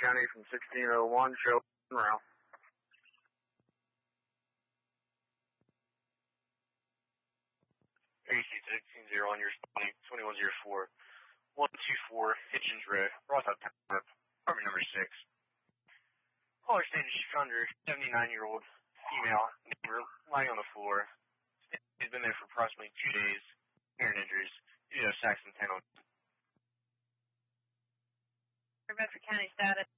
County from 1601, show Monroe. AC 16-0 on your spotting, 2104, 124 Hitchens Road, Rothop Town, apartment number 6. Caller stated she found her 79-year-old female neighbor lying on the floor. She's been there for approximately 2 days, hearing injuries due to Saxon 10. Bedford County status.